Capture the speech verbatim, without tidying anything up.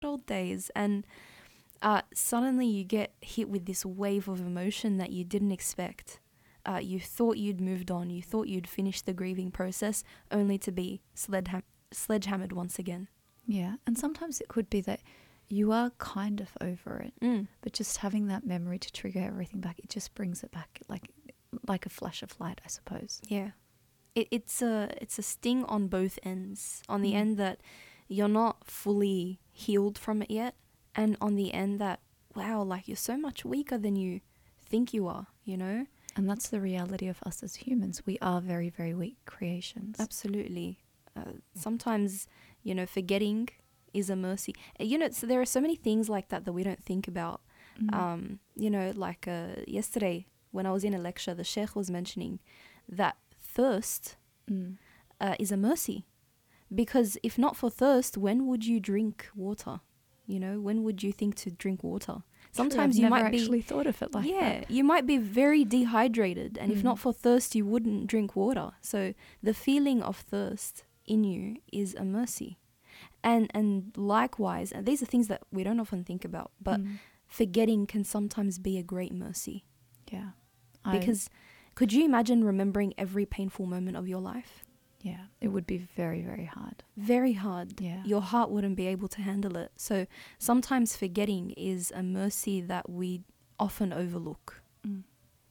old days. And uh, suddenly you get hit with this wave of emotion that you didn't expect. Uh, you thought you'd moved on, you thought you'd finished the grieving process, only to be sledgeham- sledgehammered once again. Yeah, and sometimes it could be that you are kind of over it, Mm. but just having that memory to trigger everything back, it just brings it back like like a flash of light, I suppose. Yeah. It, it's a it's a sting on both ends. On the Mm. end that you're not fully healed from it yet, and on the end that, wow, like you're so much weaker than you think you are, you know? And that's the reality of us as humans. We are very, very weak creations. Absolutely. Uh, sometimes, you know, forgetting is a mercy. Uh, You know, so there are so many things like that that we don't think about. Mm. Um, you know, like uh, yesterday when I was in a lecture, the sheikh was mentioning that thirst Mm. uh, is a mercy. Because if not for thirst, when would you drink water? You know, when would you think to drink water? Sometimes True, you I've never might be actually thought of it like yeah, that. you might be very dehydrated, and if Mm. not for thirst, you wouldn't drink water. So the feeling of thirst in you is a mercy. And and likewise, and these are things that we don't often think about, but Mm. forgetting can sometimes be a great mercy. Yeah. I- Because could you imagine remembering every painful moment of your life? yeah, it would be very, very hard. Very hard. Yeah. Your heart wouldn't be able to handle it. So sometimes forgetting is a mercy that we often overlook. Mm.